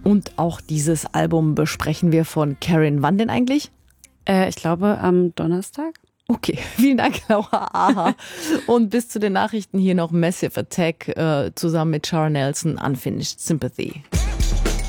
Und auch dieses Album besprechen wir von Karin. Wann denn eigentlich? Ich glaube am Donnerstag. Okay, vielen Dank, Laura. Aha. Und bis zu den Nachrichten hier noch Massive Attack zusammen mit Shara Nelson, Unfinished Sympathy.